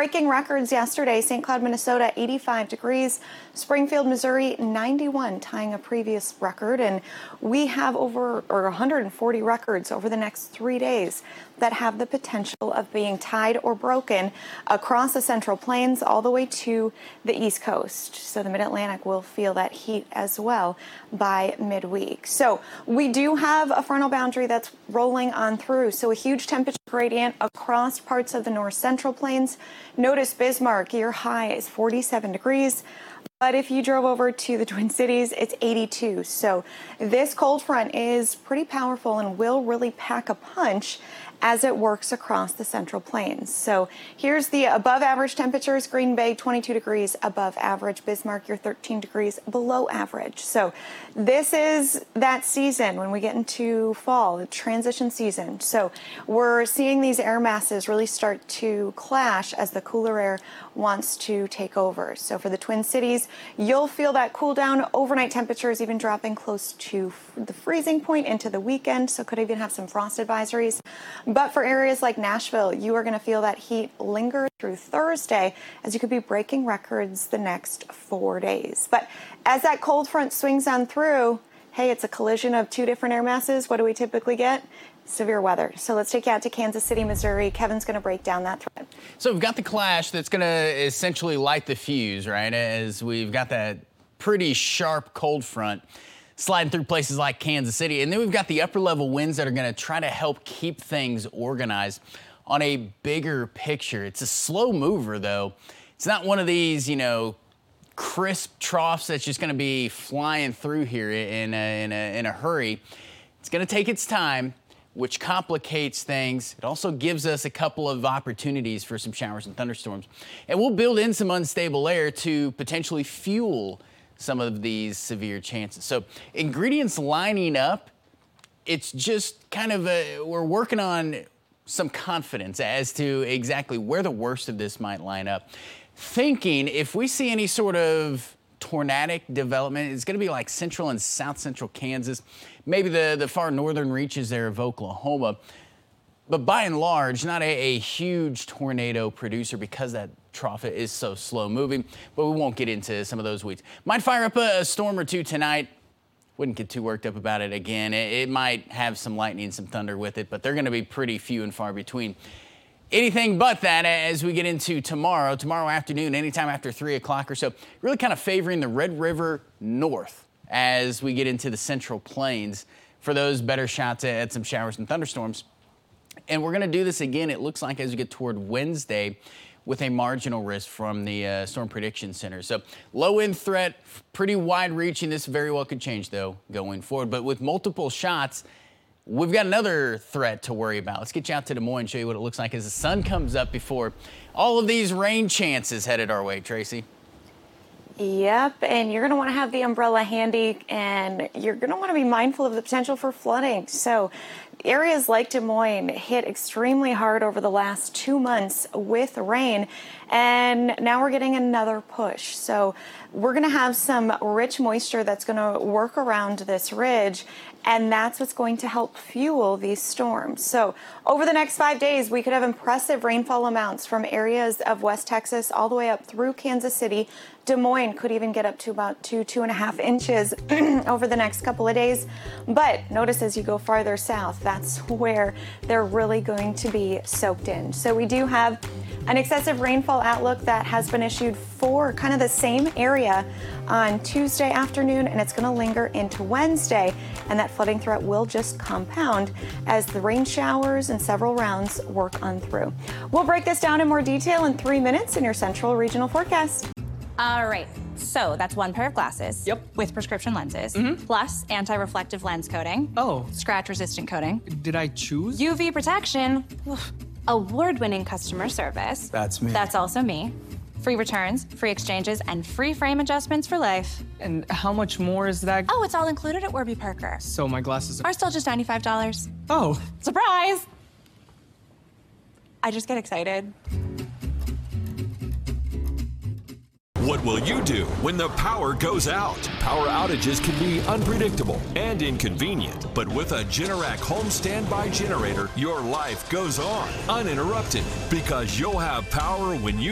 breaking records yesterday. St. Cloud, Minnesota, 85 degrees. Springfield, Missouri, 91, tying a previous record. And we have over 140 records over the next 3 days that have the potential of being tied or broken across the Central Plains all the way to the East Coast. So the Mid-Atlantic will feel that heat as well by midweek. So we do have a frontal boundary that's rolling on through. So a huge temperature gradient across parts of the North Central Plains. Notice Bismarck, your high is 47 degrees. But if you drove over to the Twin Cities, it's 82. So this cold front is pretty powerful and will really pack a punch as it works across the Central Plains. So here's the above average temperatures. Green Bay, 22 degrees above average. Bismarck, you're 13 degrees below average. So this is that season when we get into fall, the transition season. So we're seeing these air masses really start to clash as the cooler air wants to take over. So for the Twin Cities, you'll feel that cool down. Overnight temperatures even dropping close to the freezing point into the weekend. So could even have some frost advisories. But for areas like Nashville, you are going to feel that heat linger through Thursday as you could be breaking records the next 4 days. But as that cold front swings on through, hey, it's a collision of two different air masses. What do we typically get? Severe weather. So let's take you out to Kansas City, Missouri. Kevin's going to break down that threat. So we've got the clash that's going to essentially light the fuse, right? As we've got that pretty sharp cold front sliding through places like Kansas City. And then we've got the upper level winds that are going to try to help keep things organized on a bigger picture. It's a slow mover, though. It's not one of these, crisp troughs that's just going to be flying through here in a hurry. It's going to take its time, which complicates things. It also gives us a couple of opportunities for some showers and thunderstorms. And we'll build in some unstable air to potentially fuel some of these severe chances. So ingredients lining up, it's just kind of we're working on some confidence as to exactly where the worst of this might line up. Thinking if we see any sort of tornadic development, it's going to be like central and south central Kansas, maybe the far northern reaches there of Oklahoma. But by and large, not a huge tornado producer because that trough is so slow moving, but we won't get into some of those weeds. Might fire up a storm or two tonight. Wouldn't get too worked up about it again. It might have some lightning and some thunder with it, but they're going to be pretty few and far between. Anything but that as we get into tomorrow afternoon, anytime after 3 o'clock or so, really kind of favoring the Red River north as we get into the Central Plains for those better shots at some showers and thunderstorms. And we're going to do this again, it looks like, as we get toward Wednesday with a marginal risk from the Storm Prediction Center. So low end threat, pretty wide reaching. This very well could change, though, going forward. But with multiple shots, we've got another threat to worry about. Let's get you out to Des Moines and show you what it looks like as the sun comes up before all of these rain chances headed our way. Tracy? Yep, and you're going to want to have the umbrella handy, and you're going to want to be mindful of the potential for flooding. So areas like Des Moines hit extremely hard over the last 2 months with rain, and now we're getting another push. So we're going to have some rich moisture that's going to work around this ridge, and that's what's going to help fuel these storms. So over the next 5 days, we could have impressive rainfall amounts from areas of West Texas all the way up through Kansas City. Des Moines could even get up to about 2.5 inches over the next couple of days. But notice as you go farther south, that's where they're really going to be soaked in. So we do have an excessive rainfall outlook that has been issued for kind of the same area on Tuesday afternoon, and it's going to linger into Wednesday. And that flooding threat will just compound as the rain showers and several rounds work on through. We'll break this down in more detail in 3 minutes in your Central Regional Forecast. All right, so that's one pair of glasses. Yep. With prescription lenses, plus anti-reflective lens coating. Oh. Scratch-resistant coating. Did I choose? UV protection. Award-winning customer service. That's me. That's also me. Free returns, free exchanges, and free frame adjustments for life. And how much more is that? Oh, it's all included at Warby Parker. So my glasses Are still just $95. Oh. Surprise! I just get excited. What will you do when the power goes out? Power outages can be unpredictable and inconvenient, but with a Generac home standby generator, your life goes on uninterrupted because you'll have power when you